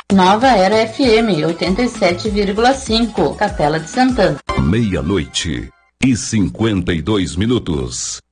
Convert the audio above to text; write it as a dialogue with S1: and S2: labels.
S1: Nova Era FM 87,5, Capela de Santana.
S2: 00:52.